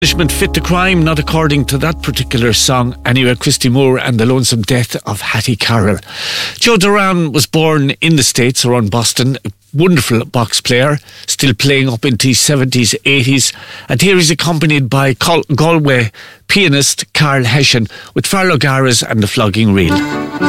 Punishment fit the crime, not according to that particular song. Anyway, Christy Moore and the Lonesome Death of Hattie Carroll. Joe Duran was born in the States, around Boston. A wonderful box player, still playing up into his 70s, 80s. And here he's accompanied by Galway pianist Carl Hession with Farlow Garras and the Flogging Reel.